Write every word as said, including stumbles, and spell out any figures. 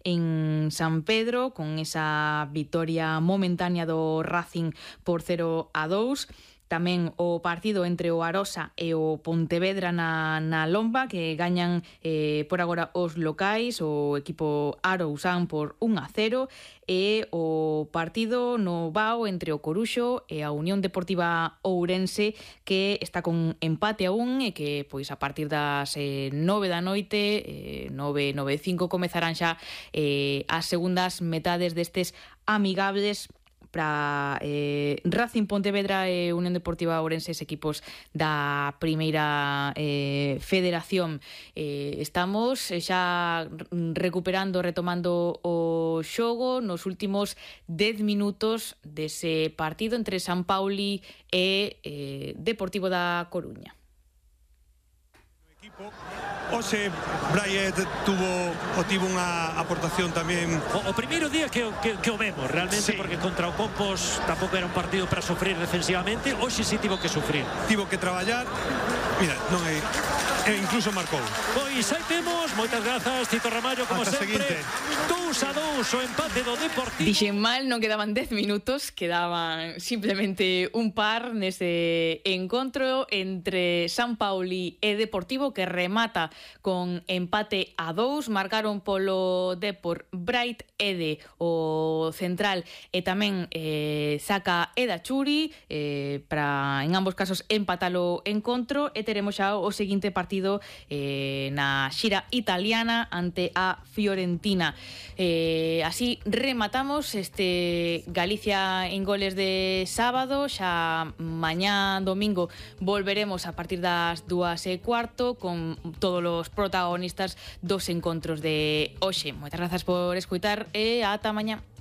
en San Pedro, con esa vitoria momentánea do Racing por cero a dous. Tamén o partido entre o Arosa e o Pontevedra na, na Lomba, que gañan eh, por agora os locais, o equipo arousán por un a cero, e o partido no Bao entre o Coruxo e a Unión Deportiva Ourense, que está con empate a un e que pois a partir das eh, nove da noite, eh, nove, nove e cinco, comezarán xa eh, as segundas metades destes amigables para eh, Racing, Pontevedra e Unión Deportiva Ourense, equipos da primeira eh, federación. Eh, estamos xa recuperando, retomando o xogo nos últimos dez minutos dese partido entre San Pauli e eh, Deportivo da Coruña. Hoxe Braiet tuvo o tivo unha aportación tamén. O, o primeiro día que, que, que o vemos realmente, sí, porque contra o Compos tampouco era un partido para sufrir defensivamente. Hoxe sí tivo que sufrir, tivo que traballar. Mira, non hai, e incluso marcou. Pois aí temos, moitas grazas Tito Ramallo, como hasta sempre. dous a dous o empate do Deportivo. Dixen mal, non quedaban dez minutos, quedaban simplemente un par nese encontro entre San Pauli e Deportivo, que remata con empate a dous. Marcaron polo Depor Bright Ede, o central, e tamén eh, saca Eda Churi eh, para, en ambos casos, empatar o encontro, e teremos xa o seguinte partido eh, na xira italiana ante a Fiorentina. Eh, así rematamos este Galicia en goles de sábado. Xa mañá domingo volveremos a partir das dúas e cuarto con todos os protagonistas dos encontros de hoxe. Moitas grazas por escutar e ata mañá.